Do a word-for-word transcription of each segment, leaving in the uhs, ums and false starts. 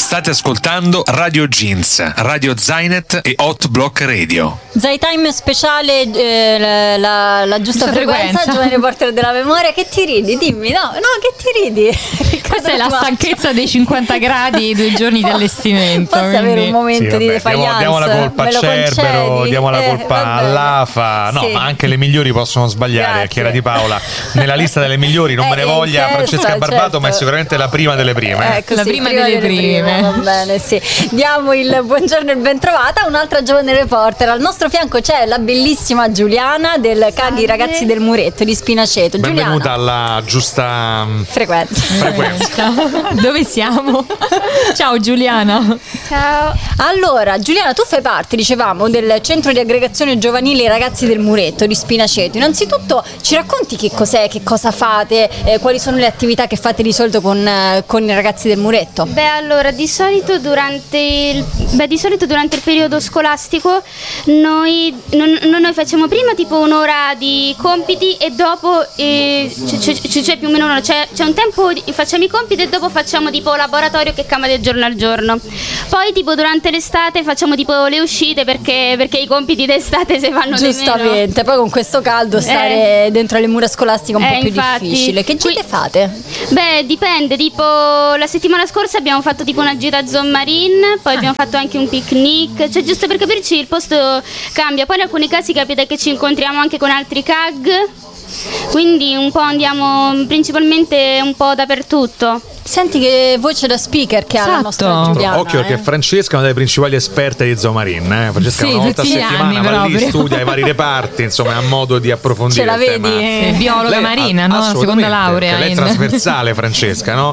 State ascoltando Radio Jeans, Radio Zainet e Hot Block Radio. Zaytime speciale, eh, la, la, la giusta, giusta frequenza, frequenza. Giovane reporter della memoria. Che ti ridi? Dimmi, no, no, che ti ridi? Questa è la stanchezza dei cinquanta gradi, due giorni di allestimento. Posso quindi avere un momento sì, di defiance? Diamo, diamo la colpa a Cerbero, diamo la colpa eh, all'Afa. No, sì. Ma anche le migliori possono sbagliare. Grazie. Chiara Di Paola, nella lista delle migliori non eh, me ne voglia certo, Francesca Barbato, certo. Ma è sicuramente la prima delle prime. Ecco, la sì, prima, prima delle, delle prime. prime. Va bene, sì. Diamo il buongiorno e ben trovata a un'altra giovane reporter. Al nostro fianco c'è la bellissima Giuliana del C A G I Ragazzi del Muretto di Spinaceto. Benvenuta Giuliana. alla giusta frequenza. frequenza. Dove siamo? Ciao Giuliana. Ciao. Allora, Giuliana, tu fai parte, dicevamo, del centro di aggregazione giovanile Ragazzi del Muretto di Spinaceto. Innanzitutto ci racconti che cos'è, che cosa fate, eh, quali sono le attività che fate di solito con, eh, con i ragazzi del Muretto? Beh, allora, di solito durante il, beh, di solito durante il periodo scolastico noi, non, noi facciamo prima tipo un'ora di compiti e dopo eh, c'è, c'è, c'è più o meno un'ora, c'è, c'è un tempo facciamo i compiti e dopo facciamo tipo laboratorio che cambia di giorno al giorno. Poi tipo durante l'estate facciamo tipo le uscite perché, perché i compiti d'estate si fanno di meno. Giustamente, poi con questo caldo stare eh, dentro le mura scolastiche è un eh, po' più infatti, difficile. Che gite qui, fate? Beh, dipende, tipo la settimana scorsa abbiamo fatto tipo una gita a Zone Marine, poi ah. abbiamo fatto anche un picnic, cioè giusto per capirci il posto cambia, poi in alcuni casi capita che ci incontriamo anche con altri C A G, quindi un po' andiamo principalmente un po' dappertutto. Senti che voce da speaker che esatto. ha la nostra Giuliana. Occhio, eh. perché Francesca è una delle principali esperte di Zoomarine. Eh? Francesca sì, una volta a settimana va lì, studia i vari reparti, insomma, ha modo di approfondire. Ce la il vedi? Tema. Biologa lei, marina, no? Seconda laurea. Lei è in... trasversale, Francesca, no?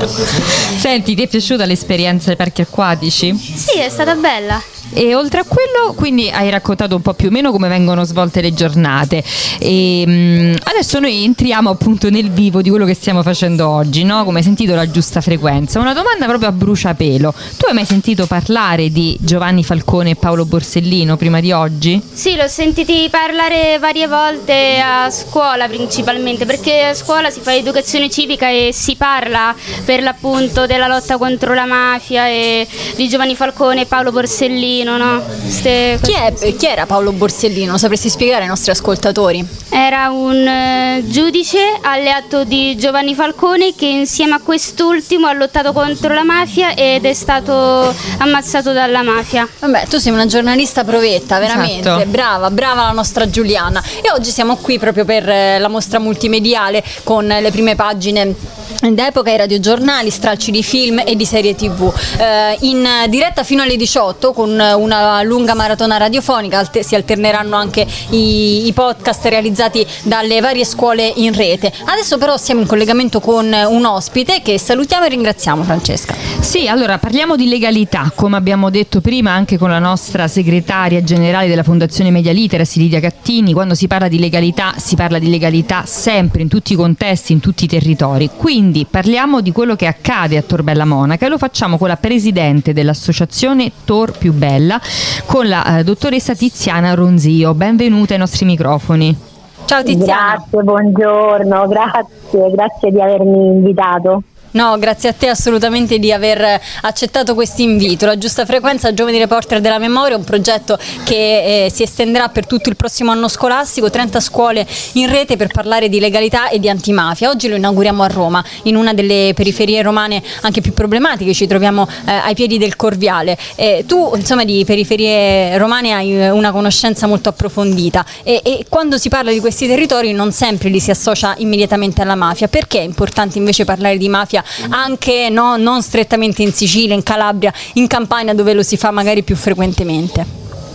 Senti, ti è piaciuta l'esperienza dei parchi acquatici? Sì, è stata bella. E oltre a quello, quindi hai raccontato un po' più o meno come vengono svolte le giornate. E mh, adesso noi entriamo appunto nel vivo di quello che stiamo facendo oggi, no? Come hai sentito, la giusta frequenza. Una domanda proprio a bruciapelo. Tu hai mai sentito parlare di Giovanni Falcone e Paolo Borsellino prima di oggi? Sì, l'ho sentiti parlare varie volte a scuola principalmente, perché a scuola si fa educazione civica e si parla per l'appunto della lotta contro la mafia e di Giovanni Falcone e Paolo Borsellino. No? Ste... Chi, è, chi era Paolo Borsellino? Sapresti spiegare ai nostri ascoltatori? Era un uh, giudice alleato di Giovanni Falcone che insieme a quest'ultimo ha lottato contro la mafia ed è stato ammazzato dalla mafia. Vabbè, tu sei una giornalista provetta, veramente, esatto. brava, brava la nostra Giuliana. E oggi siamo qui proprio per eh, la mostra multimediale con le prime pagine d'epoca, i radiogiornali, stralci di film e di serie tv, eh, in diretta fino alle diciotto con una lunga maratona radiofonica. Alte- si alterneranno anche i, i podcast realizzati dalle varie scuole in rete. Adesso però siamo in collegamento con un ospite che salutiamo e ringraziamo. Francesca. Sì, allora parliamo di legalità, come abbiamo detto prima anche con la nostra segretaria generale della Fondazione Media Literacy, Lidia Cattini. Quando si parla di legalità si parla di legalità sempre, in tutti i contesti, in tutti i territori. Quindi parliamo di quello che accade a Tor Bella Monaca e lo facciamo con la presidente dell'associazione Tor Più Bella, con la eh, dottoressa Tiziana Ronzio. Benvenuta ai nostri microfoni. Ciao Tiziana. Grazie, buongiorno, grazie, grazie di avermi invitato. No, grazie a te assolutamente di aver accettato questo invito. La giusta frequenza, Giovani Reporter della Memoria, un progetto che eh, si estenderà per tutto il prossimo anno scolastico, trenta scuole in rete per parlare di legalità e di antimafia. Oggi lo inauguriamo a Roma, in una delle periferie romane anche più problematiche. Ci troviamo eh, ai piedi del Corviale. Eh, tu, insomma, di periferie romane hai una conoscenza molto approfondita e, e quando si parla di questi territori non sempre li si associa immediatamente alla mafia. Perché è importante invece parlare di mafia anche no, non strettamente in Sicilia, in Calabria, in Campania, dove lo si fa magari più frequentemente?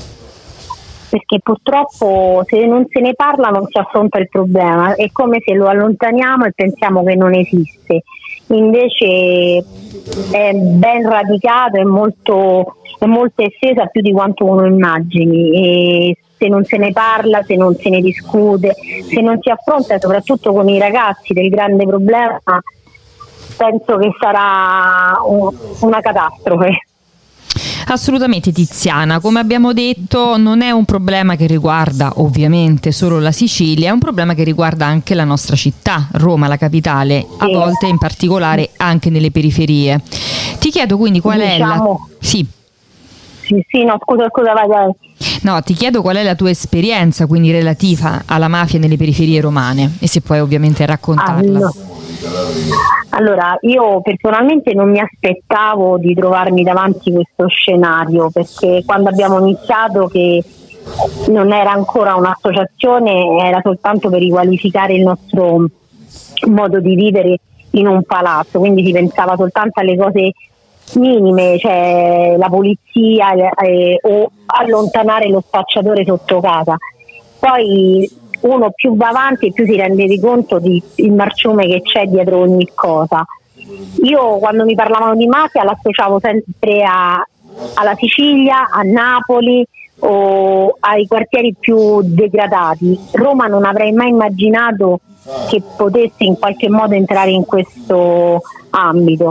Perché purtroppo se non se ne parla non si affronta il problema, è come se lo allontaniamo e pensiamo che non esiste. Invece è ben radicato, è molto, è molto estesa più di quanto uno immagini, e se non se ne parla, se non se ne discute, se non si affronta soprattutto con i ragazzi del grande problema, penso che sarà un, una catastrofe. Assolutamente Tiziana, come abbiamo detto non è un problema che riguarda ovviamente solo la Sicilia, è un problema che riguarda anche la nostra città, Roma, la capitale, a volte in particolare anche nelle periferie. Ti Ti chiedo quindi qual diciamo, è la... Sì. Sì, sì, no, scusa, scusa, vai, vai. No, ti chiedo qual è la tua esperienza quindi relativa alla mafia nelle periferie romane e se puoi ovviamente raccontarla. Ah, allora, io personalmente non mi aspettavo di trovarmi davanti questo scenario, perché quando abbiamo iniziato, che non era ancora un'associazione, era soltanto per riqualificare il nostro modo di vivere in un palazzo, quindi si pensava soltanto alle cose minime, cioè la pulizia eh, o allontanare lo spacciatore sotto casa. Poi uno più va avanti e più si rende conto di il marciume che c'è dietro ogni cosa. Io quando mi parlavano di mafia l'associavo sempre a, alla Sicilia, a Napoli o ai quartieri più degradati. Roma non avrei mai immaginato che potesse in qualche modo entrare in questo ambito,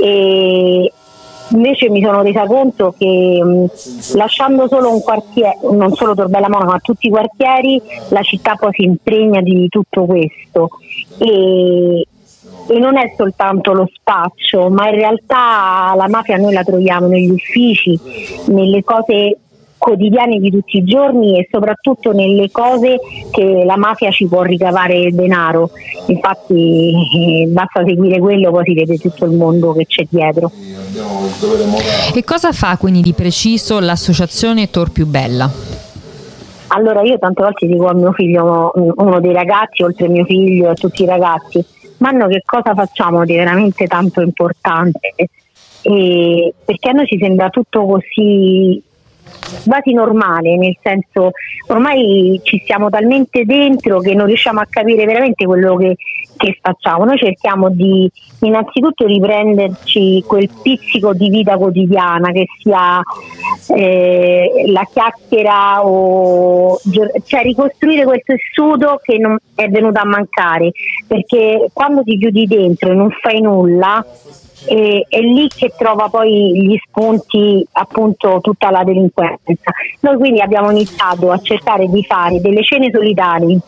e invece mi sono resa conto che mh, lasciando solo un quartiere, non solo Torbella Monaco ma tutti i quartieri, la città poi si impregna di tutto questo, e, e non è soltanto lo spaccio, ma in realtà la mafia noi la troviamo negli uffici, nelle cose quotidiani di tutti i giorni e soprattutto nelle cose che la mafia ci può ricavare denaro. Infatti eh, basta seguire quello, poi si vede tutto il mondo che c'è dietro. E cosa fa quindi di preciso l'associazione Tor Più Bella? Allora, io tante volte dico a mio figlio, uno dei ragazzi, oltre a mio figlio e a tutti i ragazzi, ma noi che cosa facciamo di veramente tanto importante? E perché a noi ci sembra tutto così quasi normale, nel senso ormai ci stiamo talmente dentro che non riusciamo a capire veramente quello che, che facciamo. Noi cerchiamo di innanzitutto riprenderci quel pizzico di vita quotidiana, che sia eh, la chiacchiera o cioè ricostruire quel tessuto che non è venuto a mancare, perché quando ti chiudi dentro e non fai nulla E, è lì che trova poi gli spunti, appunto, tutta la delinquenza. Noi quindi abbiamo iniziato a cercare di fare delle cene solidali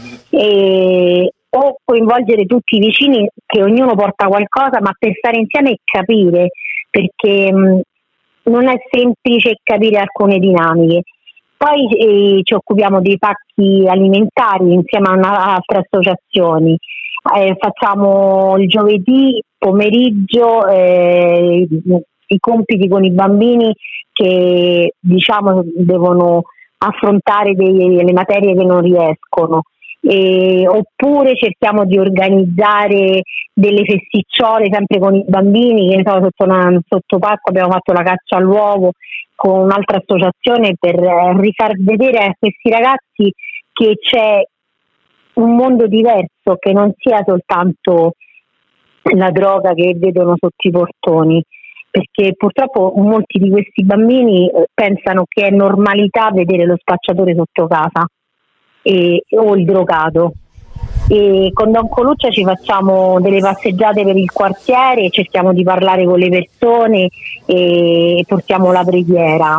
e, o coinvolgere tutti i vicini, che ognuno porta qualcosa, ma per stare insieme e capire, perché mh, non è semplice capire alcune dinamiche. Poi eh, ci occupiamo dei pacchi alimentari insieme a altre associazioni. Eh, facciamo il giovedì pomeriggio eh, i compiti con i bambini che diciamo devono affrontare delle materie che non riescono, e, oppure cerchiamo di organizzare delle festicciole sempre con i bambini, che ne so, sotto, una, sotto Pasqua abbiamo fatto la caccia all'uovo con un'altra associazione per eh, rifar vedere a questi ragazzi che c'è un mondo diverso, che non sia soltanto la droga che vedono sotto i portoni, perché purtroppo molti di questi bambini pensano che è normalità vedere lo spacciatore sotto casa e, o il drogato. E con Don Coluccia ci facciamo delle passeggiate per il quartiere, cerchiamo di parlare con le persone e portiamo la preghiera.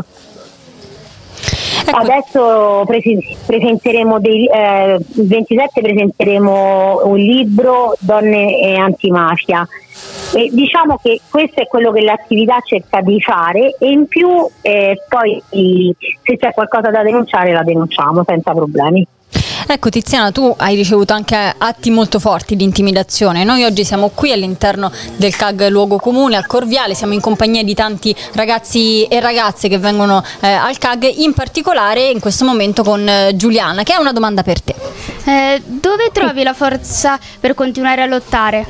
Ecco. Adesso presen- presenteremo dei, eh, il ventisette presenteremo un libro, Donne e Antimafia, e diciamo che questo è quello che l'attività cerca di fare, e in più eh, poi se c'è qualcosa da denunciare la denunciamo senza problemi. Ecco Tiziana, tu hai ricevuto anche atti molto forti di intimidazione. Noi oggi siamo qui all'interno del C A G Luogo Comune al Corviale, siamo in compagnia di tanti ragazzi e ragazze che vengono eh, al C A G, in particolare in questo momento con eh, Giuliana, che ha una domanda per te. Eh, dove trovi la forza per continuare a lottare?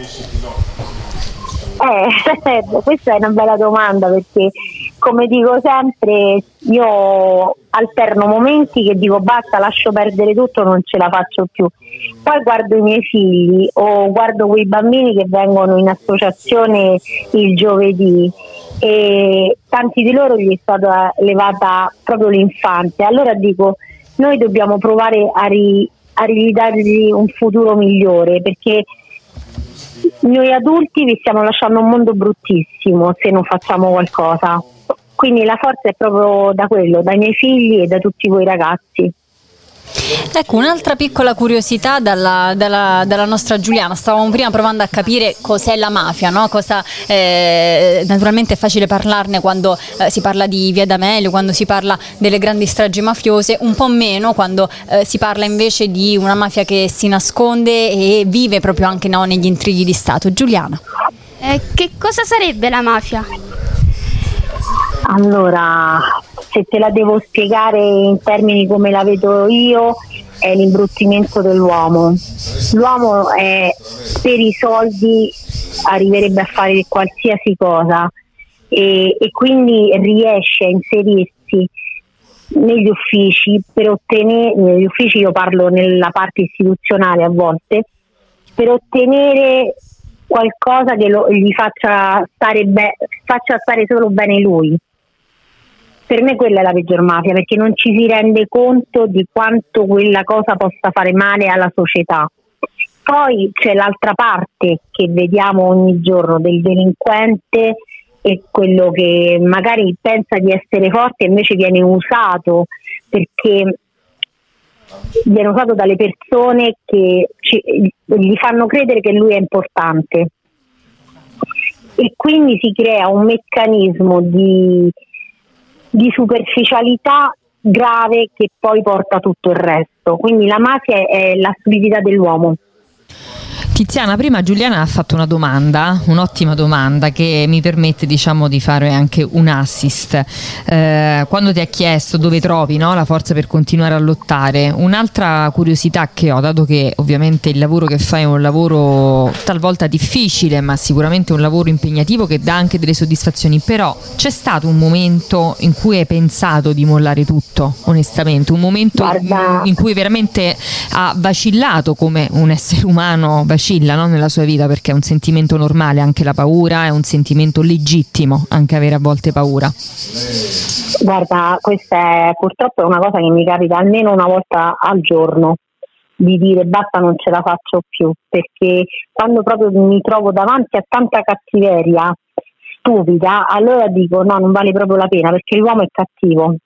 Eh, questa è una bella domanda, perché come dico sempre io alterno momenti che dico basta, lascio perdere tutto, non ce la faccio più, poi guardo i miei figli o guardo quei bambini che vengono in associazione il giovedì e tanti di loro gli è stata levata proprio l'infanzia, allora dico noi dobbiamo provare a, ri, a ridargli un futuro migliore, perché noi adulti vi stiamo lasciando un mondo bruttissimo se non facciamo qualcosa. Quindi la forza è proprio da quello, dai miei figli e da tutti voi ragazzi. Ecco, un'altra piccola curiosità dalla, dalla, dalla nostra Giuliana. Stavamo prima provando a capire cos'è la mafia, no? Cosa, eh, naturalmente è facile parlarne quando eh, si parla di Via D'Amelio, quando si parla delle grandi stragi mafiose, un po' meno quando eh, si parla invece di una mafia che si nasconde e vive proprio anche, no, negli intrighi di Stato. Giuliana. Eh, che cosa sarebbe la mafia? Allora, se te la devo spiegare in termini come la vedo io, è l'imbruttimento dell'uomo. L'uomo è, per i soldi arriverebbe a fare qualsiasi cosa e, e quindi riesce a inserirsi negli uffici per ottenere, negli uffici io parlo nella parte istituzionale a volte, per ottenere qualcosa che lo, gli faccia stare, be- faccia stare solo bene lui. Per me quella è la peggior mafia, perché non ci si rende conto di quanto quella cosa possa fare male alla società. Poi c'è l'altra parte che vediamo ogni giorno del delinquente e quello che magari pensa di essere forte e invece viene usato, perché viene usato dalle persone che ci, gli fanno credere che lui è importante e quindi si crea un meccanismo di di superficialità grave che poi porta tutto il resto. Quindi la mafia è la stupidità dell'uomo. Tiziana, prima Giuliana ha fatto una domanda, un'ottima domanda che mi permette, diciamo, di fare anche un assist. Eh, quando ti ha chiesto dove trovi, no, la forza per continuare a lottare, un'altra curiosità che ho, dato che ovviamente il lavoro che fai è un lavoro talvolta difficile, ma sicuramente un lavoro impegnativo che dà anche delle soddisfazioni, però c'è stato un momento in cui hai pensato di mollare tutto, onestamente, un momento Guarda, in cui veramente ha vacillato come un essere umano vacilla, no, nella sua vita, perché è un sentimento normale anche la paura, è un sentimento legittimo anche avere a volte paura. Guarda, questa è purtroppo è una cosa che mi capita almeno una volta al giorno, di dire basta, non ce la faccio più, perché quando proprio mi trovo davanti a tanta cattiveria stupida, allora dico no, non vale proprio la pena, perché l'uomo è cattivo.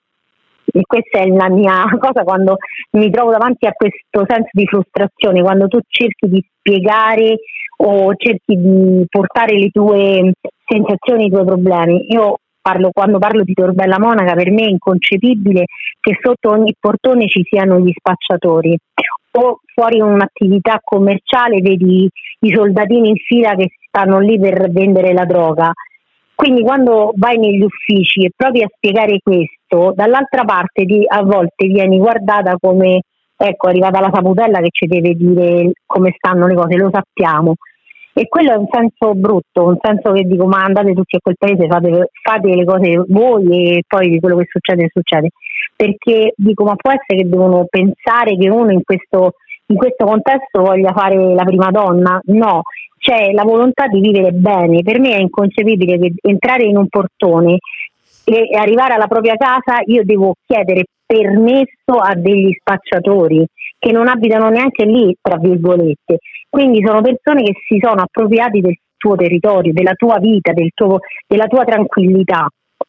E questa è la mia cosa quando mi trovo davanti a questo senso di frustrazione, quando tu cerchi di spiegare o cerchi di portare le tue sensazioni, i tuoi problemi. Io parlo, quando parlo di Tor Bella Monaca, per me è inconcepibile che sotto ogni portone ci siano gli spacciatori, o fuori un'attività commerciale vedi i soldatini in fila che stanno lì per vendere la droga. Quindi quando vai negli uffici e provi a spiegare questo, dall'altra parte di, a volte vieni guardata come, ecco, è arrivata la saputella che ci deve dire come stanno le cose, lo sappiamo. E quello è un senso brutto, un senso che dico ma andate tutti a quel paese, fate, fate le cose voi e poi di quello che succede succede. Perché dico ma può essere che devono pensare che uno in questo, in questo contesto voglia fare la prima donna? No. C'è la volontà di vivere bene. Per me è inconcepibile che entrare in un portone e arrivare alla propria casa io devo chiedere permesso a degli spacciatori che non abitano neanche lì, tra virgolette. Quindi sono persone che si sono appropriati del tuo territorio, della tua vita, del tuo, della tua tranquillità.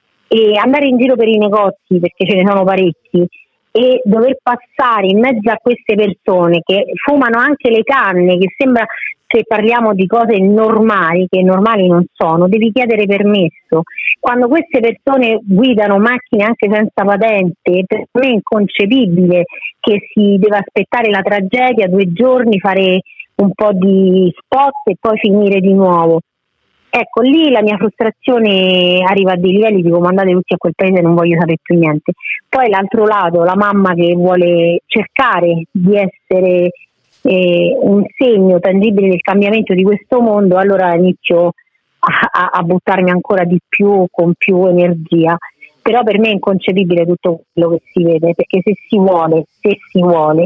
E andare in giro per i negozi, perché ce ne sono parecchi, e dover passare in mezzo a queste persone che fumano anche le canne, che sembra, se parliamo di cose normali, che normali non sono, devi chiedere permesso. Quando queste persone guidano macchine anche senza patente, per me è inconcepibile che si deve aspettare la tragedia due giorni, fare un po' di spot e poi finire di nuovo. Ecco, lì la mia frustrazione arriva a dei livelli, dico mandate tutti a quel paese, non voglio sapere più niente. Poi l'altro lato, la mamma che vuole cercare di essere eh, un segno tangibile del cambiamento di questo mondo, allora inizio a, a, a buttarmi ancora di più, con più energia. Però per me è inconcepibile tutto quello che si vede, perché se si vuole, se si vuole,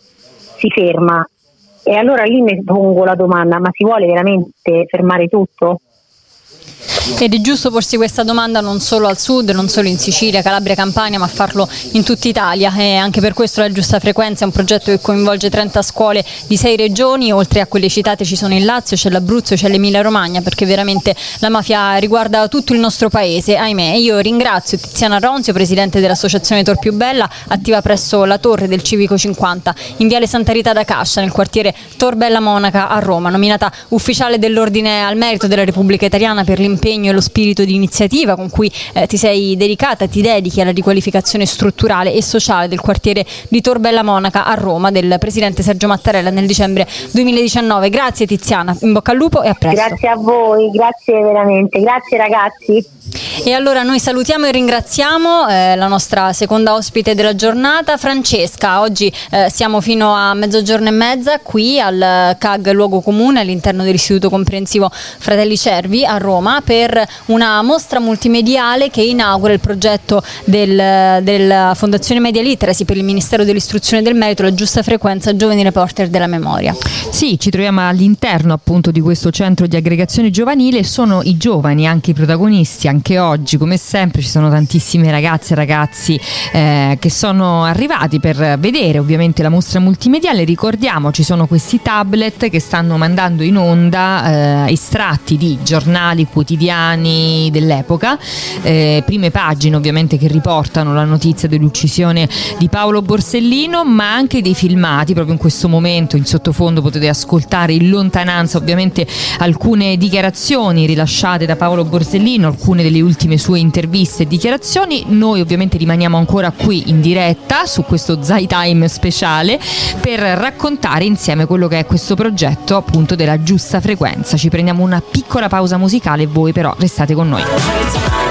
si ferma. E allora lì mi pongo la domanda, ma si vuole veramente fermare tutto? Ed è giusto porsi questa domanda non solo al sud, non solo in Sicilia, Calabria, Campania, ma farlo in tutta Italia, e anche per questo la Giusta Frequenza è un progetto che coinvolge trenta scuole di sei regioni. Oltre a quelle citate ci sono il Lazio, c'è l'Abruzzo, c'è l'Emilia Romagna, perché veramente la mafia riguarda tutto il nostro paese, ahimè. Io ringrazio Tiziana Ronzio, presidente dell'associazione Tor Più Bella, attiva presso la Torre del Civico cinquanta in Viale Santa Rita da Cascia, nel quartiere Tor Bella Monaca a Roma, nominata ufficiale dell'Ordine al Merito della Repubblica Italiana per l'impegno e lo spirito di iniziativa con cui eh, ti sei dedicata, ti dedichi alla riqualificazione strutturale e sociale del quartiere di Tor Bella Monaca a Roma, del presidente Sergio Mattarella nel dicembre duemiladiciannove. Grazie Tiziana, in bocca al lupo e a presto. Grazie a voi, grazie veramente, grazie ragazzi. E allora noi salutiamo e ringraziamo eh, la nostra seconda ospite della giornata, Francesca. Oggi eh, siamo fino a mezzogiorno e mezza qui al C A G Luogo Comune all'interno dell'Istituto Comprensivo Fratelli Cervi a Roma per una mostra multimediale che inaugura il progetto del, della Fondazione Media Literacy per il Ministero dell'Istruzione e del Merito, la Giusta Frequenza, Giovani Reporter della Memoria. Sì, ci troviamo all'interno appunto di questo centro di aggregazione giovanile. Sono i giovani anche i protagonisti. Anche oggi, come sempre, ci sono tantissime ragazze e ragazzi eh, che sono arrivati per vedere ovviamente la mostra multimediale. Ricordiamo, ci sono questi tablet che stanno mandando in onda eh, estratti di giornali quotidiani dell'epoca, eh, prime pagine ovviamente che riportano la notizia dell'uccisione di Paolo Borsellino, ma anche dei filmati. Proprio in questo momento in sottofondo potete ascoltare in lontananza ovviamente alcune dichiarazioni rilasciate da Paolo Borsellino, alcune delle ultime sue interviste e dichiarazioni. Noi ovviamente rimaniamo ancora qui in diretta su questo Zai Time speciale per raccontare insieme quello che è questo progetto appunto della Giusta Frequenza. Ci prendiamo una piccola pausa musicale, voi però restate con noi.